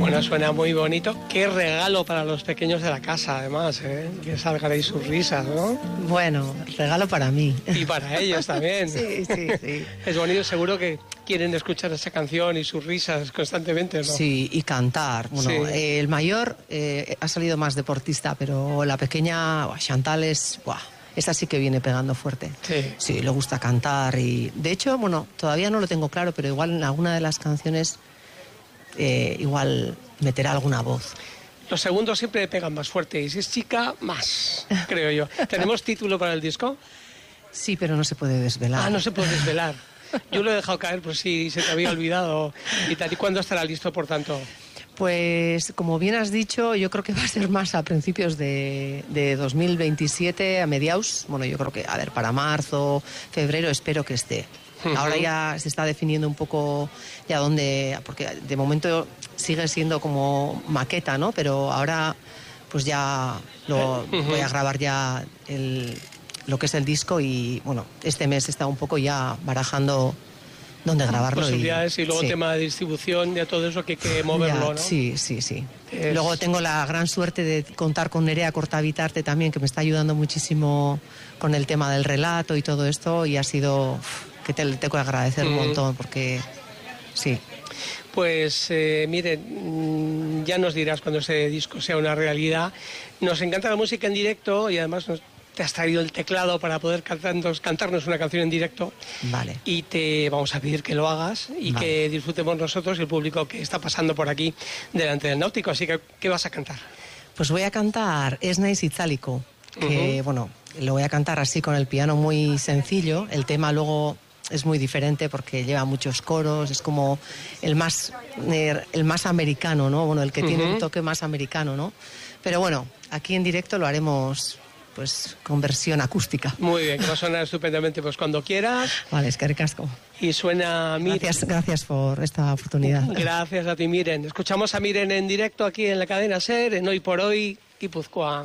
Bueno, suena muy bonito. Qué regalo para los pequeños de la casa, además, ¿eh? Que salgan ahí sus risas, ¿no? Bueno, regalo para mí. Y para ellos también. Sí. Es bonito, seguro que quieren escuchar esa canción y sus risas constantemente, ¿no? Sí, y cantar. Bueno, Sí. El mayor ha salido más deportista, pero la pequeña, Chantal, esa sí que viene pegando fuerte. Sí, le gusta cantar y... De hecho, bueno, todavía no lo tengo claro, pero igual en alguna de las canciones igual meterá alguna voz. Los segundos siempre pegan más fuerte y si es chica, más, creo yo. ¿Tenemos título para el disco? Sí, pero no se puede desvelar. Ah, no se puede desvelar. Yo lo he dejado caer por si se te había olvidado y tal. ¿Y cuándo estará listo, por tanto? Pues, como bien has dicho, yo creo que va a ser más a principios de 2027, a mediados. Bueno, yo creo que, a ver, para marzo, febrero, espero que esté. Ahora ya se está definiendo un poco ya dónde, porque de momento sigue siendo como maqueta, ¿no? Pero ahora pues ya voy a grabar ya lo que es el disco y bueno, este mes está un poco ya barajando dónde grabarlo. Posibilidades y luego tema de distribución, ya todo eso que hay que moverlo, ya, ¿no? Sí. Luego tengo la gran suerte de contar con Nerea Cortavitarte también, que me está ayudando muchísimo con el tema del relato y todo esto y ha sido... que te tengo que agradecer un montón porque sí. Pues miren, ya nos dirás cuando ese disco sea una realidad. Nos encanta la música en directo y además te has traído el teclado para poder cantarnos una canción en directo. Vale. Y te vamos a pedir que lo hagas y que disfrutemos nosotros y el público que está pasando por aquí delante del Náutico. Así que, ¿qué vas a cantar? Pues voy a cantar Esnaiz Itzzaliko, que bueno, lo voy a cantar así con el piano muy sencillo. El tema luego es muy diferente porque lleva muchos coros, es como el más americano, ¿no? Bueno, el que tiene un toque más americano, ¿no? Pero bueno, aquí en directo lo haremos pues con versión acústica. Muy bien, que va a sonar estupendamente pues cuando quieras. Vale, es que ricasco. Y suena Miren. Gracias por esta oportunidad. Gracias a ti, Miren. Escuchamos a Miren en directo aquí en la cadena SER, en Hoy por Hoy, Guipúzcoa.